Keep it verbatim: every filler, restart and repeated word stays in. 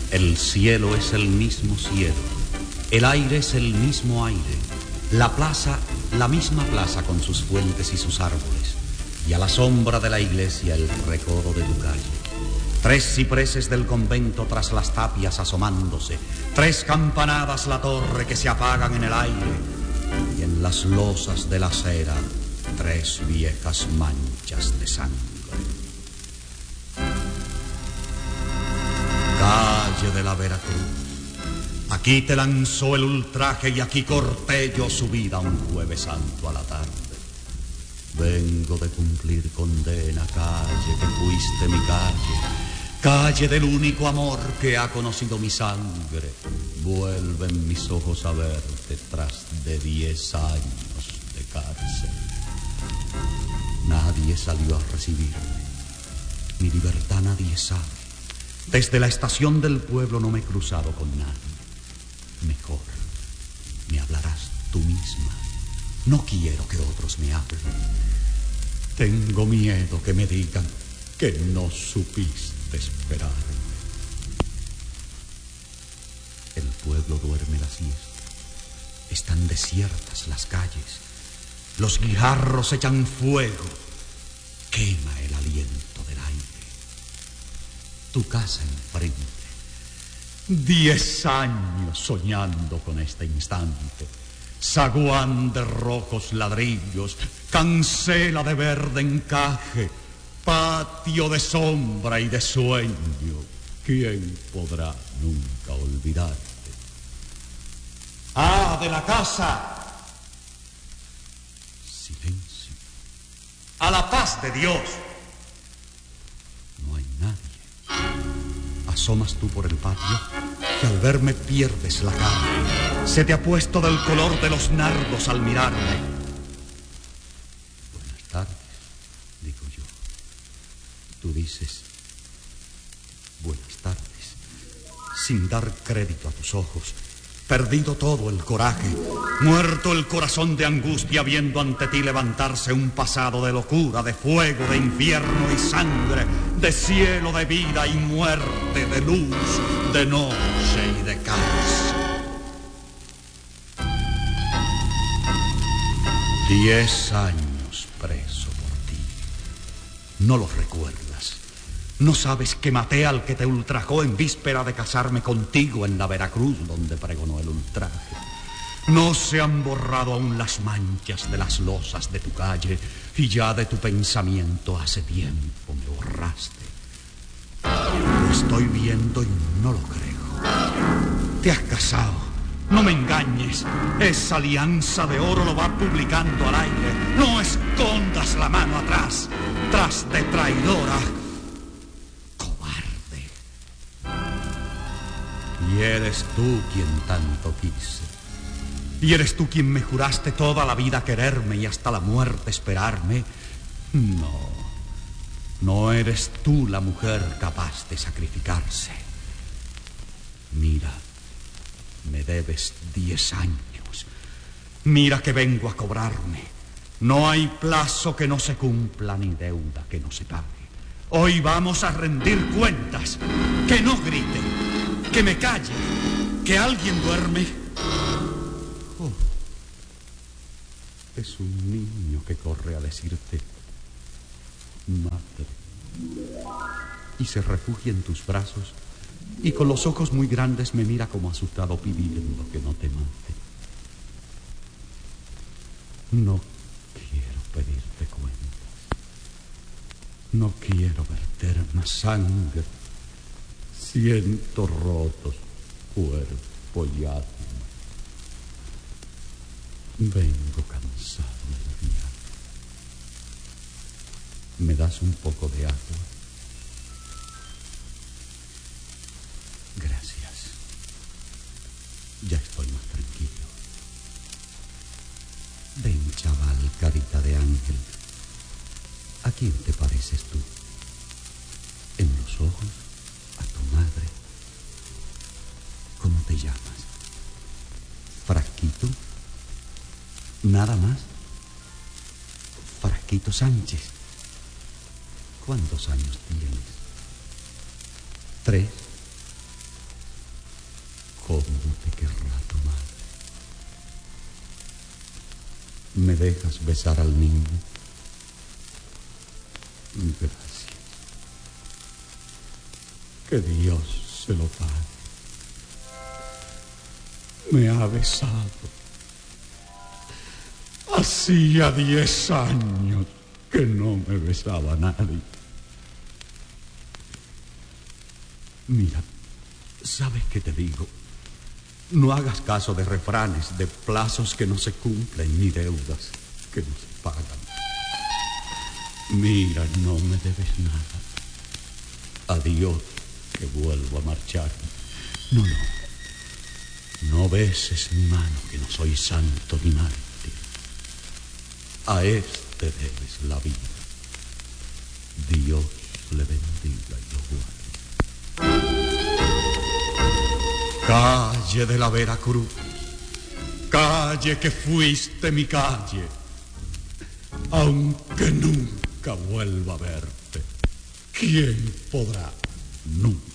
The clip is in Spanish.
El cielo es el mismo cielo, el aire es el mismo aire, la plaza, la misma plaza con sus fuentes y sus árboles, y a la sombra de la iglesia el recodo de tu calle. Tres cipreses del convento tras las tapias asomándose, tres campanadas la torre que se apagan en el aire, y en las losas de la acera tres viejas manchas de sangre. Calle de la Veracruz, aquí te lanzó el ultraje y aquí corté yo su vida un jueves santo a la tarde. Vengo de cumplir condena, calle que fuiste mi calle, calle del único amor que ha conocido mi sangre. Vuelven mis ojos a verte tras de diez años de cárcel. Nadie salió a recibirme, mi libertad nadie sabe. Desde la estación del pueblo no me he cruzado con nadie. Mejor me hablarás tú misma. No quiero que otros me hablen. Tengo miedo que me digan que no supiste esperarme. El pueblo duerme la siesta. Están desiertas las calles. Los guijarros echan fuego. Quema el aliento del aire. Tu casa enfrente. Diez años soñando con este instante. Zaguán de rojos ladrillos, cancela de verde encaje, patio de sombra y de sueño. ¿Quién podrá nunca olvidarte? ¡Ah, de la casa! Silencio. ¡A la paz de Dios! No hay nadie. Asomas tú por el patio, que al verme pierdes la cara. Se te ha puesto del color de los nardos al mirarme. Buenas tardes, digo yo. Tú dices, buenas tardes, sin dar crédito a tus ojos. Perdido todo el coraje, muerto el corazón de angustia, viendo ante ti levantarse un pasado de locura, de fuego, de infierno y sangre, de cielo, de vida y muerte, de luz, de noche y de cárcel. Diez años preso por ti. No los recuerdas. ¿No sabes que maté al que te ultrajó en víspera de casarme contigo en la Veracruz donde pregonó el ultraje? No se han borrado aún las manchas de las losas de tu calle y ya de tu pensamiento hace tiempo me borraste. Lo estoy viendo y no lo creo. Te has casado, no me engañes. Esa alianza de oro lo va publicando al aire. No escondas la mano atrás, tras de traidora. Y eres tú quien tanto quise. Y eres tú quien me juraste toda la vida quererme y hasta la muerte esperarme. No, no eres tú la mujer capaz de sacrificarse. Mira, me debes diez años. Mira que vengo a cobrarme. No hay plazo que no se cumpla ni deuda que no se pague. Hoy vamos a rendir cuentas. Que no griten. Que me calle, que alguien duerme. Oh, es un niño que corre a decirte, madre, y se refugia en tus brazos y con los ojos muy grandes me mira como asustado pidiendo que no te mate. No quiero pedirte cuentas. No quiero verter más sangre. Siento rotos cuerpo y alma. Vengo cansado del día. ¿Me das un poco de agua? Gracias. Ya estoy más tranquilo. Ven, chaval, carita de ángel. ¿A quién te pareces tú? En los ojos, a tu madre. ¿Cómo te llamas? ¿Frasquito? ¿Nada más? Frasquito Sánchez. ¿Cuántos años tienes? ¿Tres? ¿Cómo te querrá tu madre? ¿Me dejas besar al niño? Gracias. Que Dios se lo pague. Me ha besado. Hacía diez años que no me besaba nadie. Mira, ¿sabes qué te digo? No hagas caso de refranes, de plazos que no se cumplen, ni deudas que no se pagan. Mira, no me debes nada. Adiós, que vuelvo a marchar. No, no. No beses mi mano, que no soy santo ni mártir. A este debes la vida. Dios le bendiga y lo guarde. Calle de la Veracruz, calle que fuiste mi calle, aunque nunca vuelva a verte, ¿quién podrá nunca